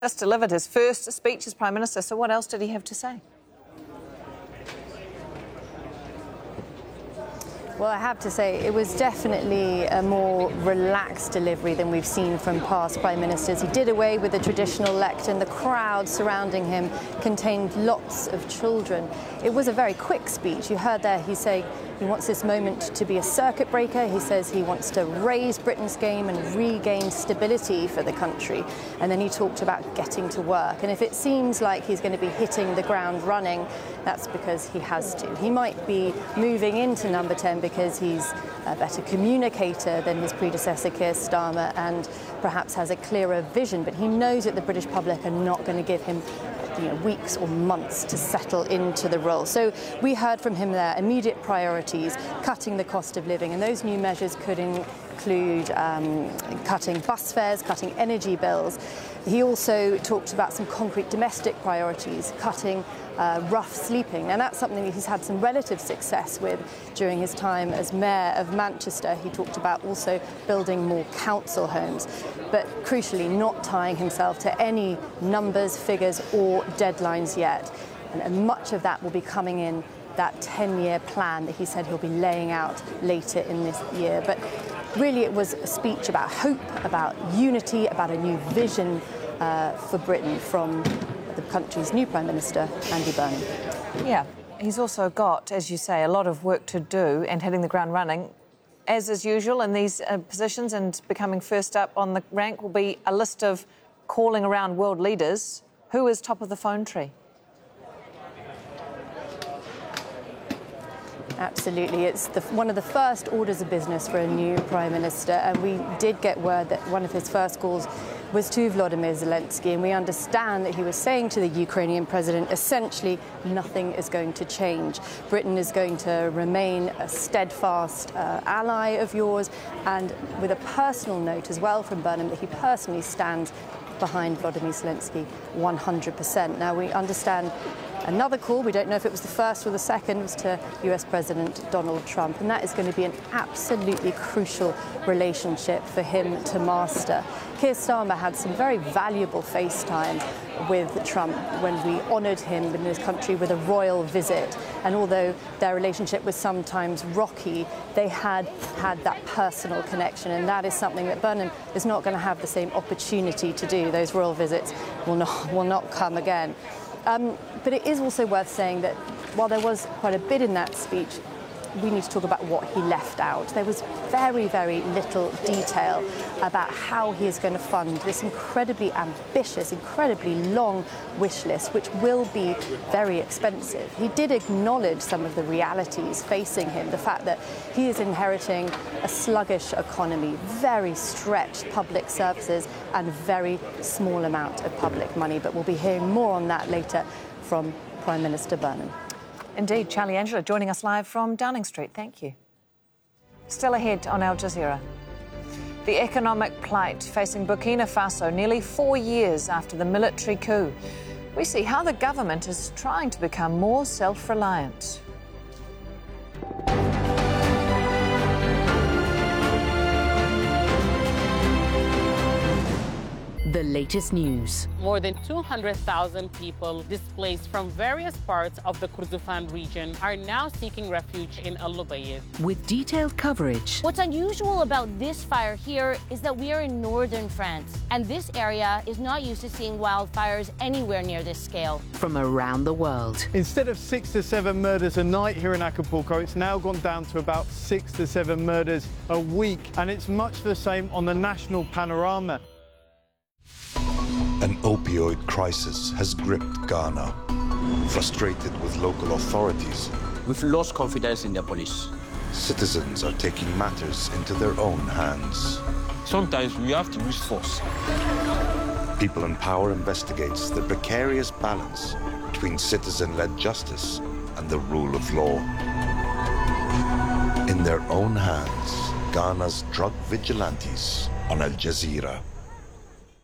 Just delivered his first speech as Prime Minister, so what else did he have to say? Well, I have to say, it was definitely a more relaxed delivery than we've seen from past Prime Ministers. He did away with the traditional lectern. The crowd surrounding him contained lots of children. It was a very quick speech. You heard there he say he wants this moment to be a circuit breaker. He says he wants to raise Britain's game and regain stability for the country. And then he talked about getting to work. And if it seems like he's going to be hitting the ground running, that's because he has to. He might be moving into number 10 because he's a better communicator than his predecessor Keir Starmer and perhaps has a clearer vision, but he knows that the British public are not going to give him weeks or months to settle into the role. So we heard from him there immediate priorities, cutting the cost of living, and those new measures could include cutting bus fares, cutting energy bills. He also talked about some concrete domestic priorities, cutting rough sleeping, and that's something that he's had some relative success with during his time as Mayor of Manchester. He talked about also building more council homes, but crucially not tying himself to any numbers, figures or deadlines yet. And much of that will be coming in that 10-year plan that he said he'll be laying out later in this year. But really it was a speech about hope, about unity, about a new vision for Britain from the country's new Prime Minister, Andy Burnham. Yeah, he's also got, as you say, a lot of work to do and hitting the ground running. As is usual in these positions, and becoming first up on the rank will be a list of calling around world leaders. Who is top of the phone tree? Absolutely. It's one of the first orders of business for a new Prime Minister, and we did get word that one of his first calls was to Volodymyr Zelensky, and we understand that he was saying to the Ukrainian president, essentially, nothing is going to change. Britain is going to remain a steadfast ally of yours, and with a personal note as well from Burnham that he personally stands behind Volodymyr Zelensky 100%. Now, we understand another call, we don't know if it was the first or the second, was to US President Donald Trump, and that is going to be an absolutely crucial relationship for him to master. Keir Starmer had some very valuable FaceTime with Trump when we honoured him in this country with a royal visit, and although their relationship was sometimes rocky, they had that personal connection, and that is something that Burnham is not going to have the same opportunity to do. Those royal visits will not come again. But it is also worth saying that while there was quite a bit in that speech, we need to talk about what he left out. There was very, very little detail about how he is going to fund this incredibly ambitious, incredibly long wish list, which will be very expensive. He did acknowledge some of the realities facing him, the fact that he is inheriting a sluggish economy, very stretched public services and very small amount of public money. But we'll be hearing more on that later from Prime Minister Burnham. Indeed, Charlie Angela joining us live from Downing Street. Thank you. Still ahead on Al Jazeera. The economic plight facing Burkina Faso nearly 4 years after the military coup. We see how the government is trying to become more self-reliant. The latest news. More than 200,000 people displaced from various parts of the Kordofan region are now seeking refuge in Al Lubayid. With detailed coverage. What's unusual about this fire here is that we are in northern France, and this area is not used to seeing wildfires anywhere near this scale. From around the world. Instead of 6 to 7 murders a night here in Acapulco, it's now gone down to about 6 to 7 murders a week, and it's much the same on the national panorama. An opioid crisis has gripped Ghana. Frustrated with local authorities, we've lost confidence in the police. Citizens are taking matters into their own hands. Sometimes we have to use force. People in Power investigates the precarious balance between citizen-led justice and the rule of law. In their own hands, Ghana's drug vigilantes on Al Jazeera.